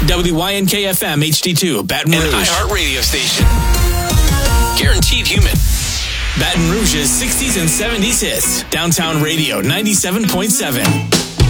WYNK-FM HD2, Baton Rouge. An iHeart radio station. Guaranteed human. Baton Rouge's 60s and 70s hits. Downtown Radio 97.7.